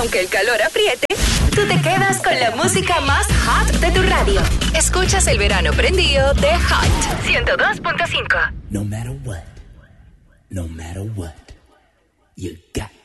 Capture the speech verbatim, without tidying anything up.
Aunque el calor apriete, tú te quedas con la música más hot de tu radio. Escuchas el verano prendido de Hot ciento dos punto cinco. No matter what, no matter what, you got